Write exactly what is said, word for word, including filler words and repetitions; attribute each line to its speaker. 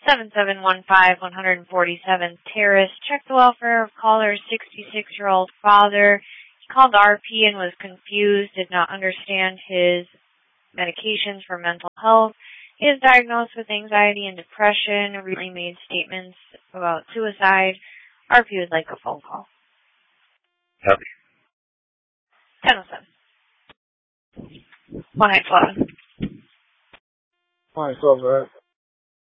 Speaker 1: seven seven one five, one forty-seventh Terrace. Check the welfare of caller's sixty-six-year-old father. He called R P and was confused, did not understand his medications for mental health. He is diagnosed with anxiety and depression, recently made statements about suicide. R P would like a phone call.
Speaker 2: Copy.
Speaker 1: ten oh seven. one nine twelve.
Speaker 3: one nine twelve, right?